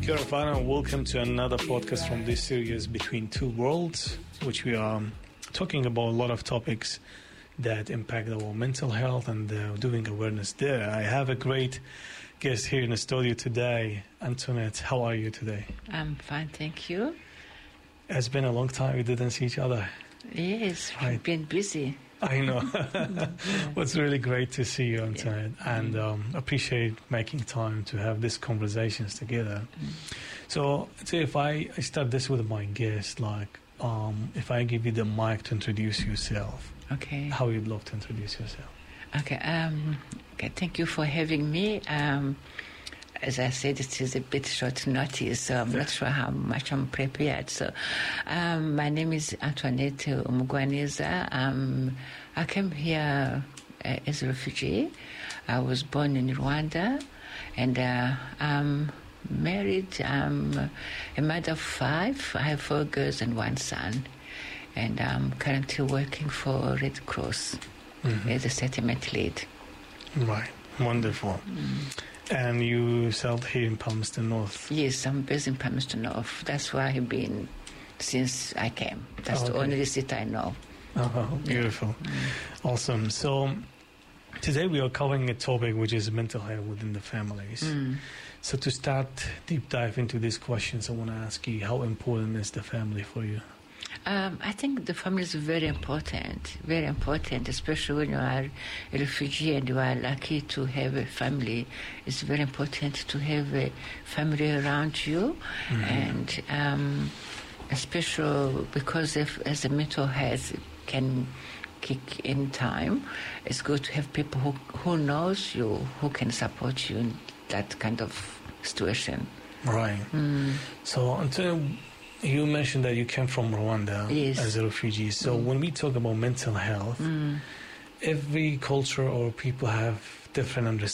Kia ora whānau, and welcome to another podcast from this series Between Two Worlds, which we are talking about a lot of topics that impact our mental health and doing awareness there. I have a great guest here in the studio today. Antoinette, how are you today? I'm fine, thank you. It's been a long time we didn't see each other. Yes, Right. I've been busy. I know. Well, it's really great to see you, Antoinette, and appreciate making time to have these conversations together. So if I start this with my guest, if I give you the mic to introduce yourself, Okay. how you'd love to introduce yourself? Okay. Thank you for having me. As I said, it is a bit short notice, so I'm not sure how much I'm prepared. So, my name is Antoinette Umugwaneza. I came here as a refugee. I was born in Rwanda, and I'm married. I'm a mother of 5. I have 4 girls and 1 son, and I'm currently working for Red Cross as a settlement lead. Right. Wonderful. And you settled here in Palmerston North? Yes, I'm based in Palmerston North. That's where I've been since I came. That's the only city I know. Oh, beautiful. Awesome. So today we are covering a topic which is mental health within the families. So to start deep dive into these questions, I want to ask you, how important is the family for you? I think the family is very important, especially when you are a refugee and you are lucky to have a family. It's very important to have a family around you, and especially because as a mental health can kick in time, it's good to have people who knows you, who can support you in that kind of situation. Right. So until you mentioned that you came from Rwanda as a refugee. So when we talk about mental health, every culture or people have different understanding